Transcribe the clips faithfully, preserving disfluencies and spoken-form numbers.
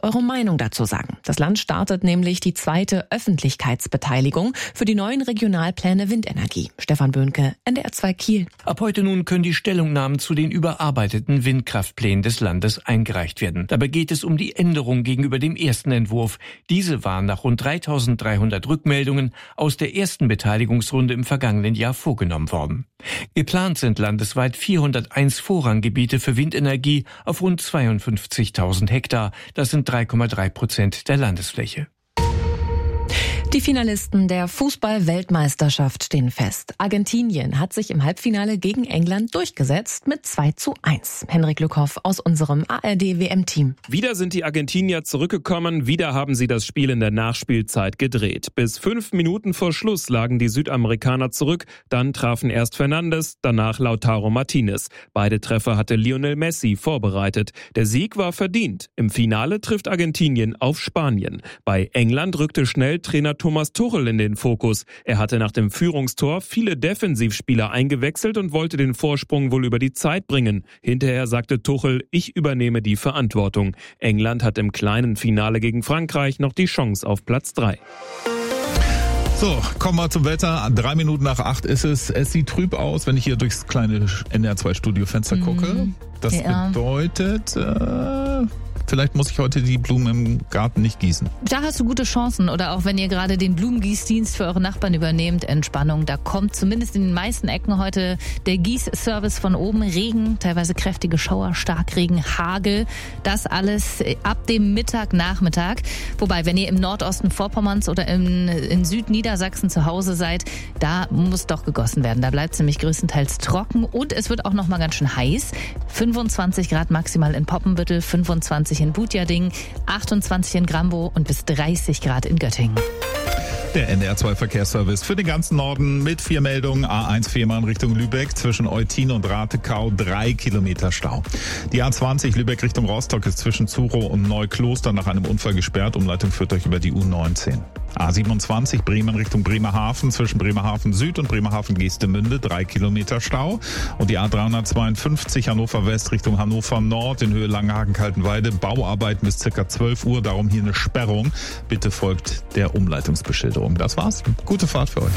eure Meinung dazu sagen. Das Land startet nämlich die zweite Öffentlichkeitsbeteiligung für die neuen Regionalpläne Windenergie. Stefan Böhnke, N D R zwei Kiel. Ab heute nun können die Stellungnahmen zu den überarbeiteten Windkraftplänen des Landes eingereicht werden. Dabei geht es um die Änderung gegenüber dem ersten Entwurf. Diese waren nach rund dreitausenddreihundert Rückmeldungen aus der ersten Beteiligungsrunde im vergangenen Jahr vorgenommen worden. Geplant sind landesweit vierhunderteins Vorranggebiete für Windenergie auf rund zweiundfünfzigtausend Hektar. Das sind drei Komma drei Prozent der Landesfläche. Die Finalisten der Fußball-Weltmeisterschaft stehen fest. Argentinien hat sich im Halbfinale gegen England durchgesetzt mit zwei zu eins. Henrik Lückhoff aus unserem A R D W M-Team. Wieder sind die Argentinier zurückgekommen, wieder haben sie das Spiel in der Nachspielzeit gedreht. Bis fünf Minuten vor Schluss lagen die Südamerikaner zurück, dann trafen erst Fernandes, danach Lautaro Martinez. Beide Treffer hatte Lionel Messi vorbereitet. Der Sieg war verdient. Im Finale trifft Argentinien auf Spanien. Bei England rückte schnell Trainer Thomas Tuchel in den Fokus. Er hatte nach dem Führungstor viele Defensivspieler eingewechselt und wollte den Vorsprung wohl über die Zeit bringen. Hinterher sagte Tuchel, ich übernehme die Verantwortung. England hat im kleinen Finale gegen Frankreich noch die Chance auf Platz drei. So, kommen wir zum Wetter. Drei Minuten nach acht ist es. Es sieht trüb aus, wenn ich hier durchs kleine N D R zwei Studiofenster gucke. Das ja. bedeutet, äh, vielleicht muss ich heute die Blumen im Garten nicht gießen. Da hast du gute Chancen. Oder auch wenn ihr gerade den Blumengießdienst für eure Nachbarn übernehmt, Entspannung. Da kommt zumindest in den meisten Ecken heute der Gießservice von oben. Regen, teilweise kräftige Schauer, Starkregen, Hagel. Das alles ab dem Mittag, Nachmittag. Wobei, wenn ihr im Nordosten Vorpommerns oder in, in Südniedersachsen zu Hause seid, da muss doch gegossen werden. Da bleibt es nämlich größtenteils trocken. Und es wird auch noch mal ganz schön heiß. fünfundzwanzig Grad maximal in Poppenbüttel, fünfundzwanzig in Butjading, achtundzwanzig in Grambow und bis dreißig Grad in Göttingen. Der N D R zwei Verkehrsservice für den ganzen Norden mit vier Meldungen. A eins Fehmarn Richtung Lübeck, zwischen Eutin und Ratekau drei Kilometer Stau. Die A zwanzig Lübeck Richtung Rostock ist zwischen Zurow und Neukloster nach einem Unfall gesperrt. Umleitung führt euch über die U neunzehn. A siebenundzwanzig Bremen Richtung Bremerhaven, zwischen Bremerhaven Süd und Bremerhaven Geestemünde drei Kilometer Stau. Und die A dreihundertzweiundfünfzig Hannover West Richtung Hannover Nord in Höhe Langenhagen-Kaltenweide. Bauarbeiten bis circa zwölf Uhr, darum hier eine Sperrung. Bitte folgt der Umleitungsbeschilderung. Das war's. Gute Fahrt für euch.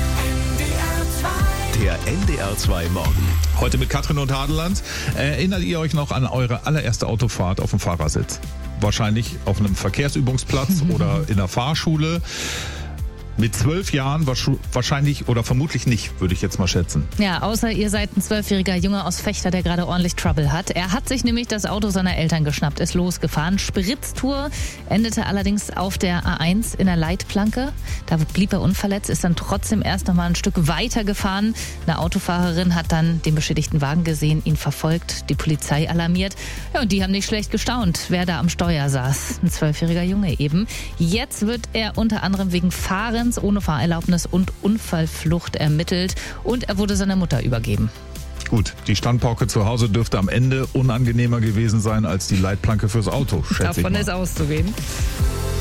Der N D R zwei Morgen. Heute mit Katrin und Hadeland. Erinnert ihr euch noch an eure allererste Autofahrt auf dem Fahrersitz? Wahrscheinlich auf einem Verkehrsübungsplatz oder in der Fahrschule. Mit zwölf Jahren wahrscheinlich oder vermutlich nicht, würde ich jetzt mal schätzen. Ja, außer ihr seid ein zwölfjähriger Junge aus Vechta, der gerade ordentlich Trouble hat. Er hat sich nämlich das Auto seiner Eltern geschnappt, ist losgefahren. Spritztour, endete allerdings auf der A eins in der Leitplanke. Da blieb er unverletzt, ist dann trotzdem erst noch mal ein Stück weiter gefahren. Eine Autofahrerin hat dann den beschädigten Wagen gesehen, ihn verfolgt, die Polizei alarmiert. Ja, und die haben nicht schlecht gestaunt, wer da am Steuer saß. Ein zwölfjähriger Junge eben. Jetzt wird er unter anderem wegen Fahren ohne Fahrerlaubnis und Unfallflucht ermittelt und er wurde seiner Mutter übergeben. Gut, die Standpauke zu Hause dürfte am Ende unangenehmer gewesen sein als die Leitplanke fürs Auto, schätze ich mal. Davon ist auszugehen.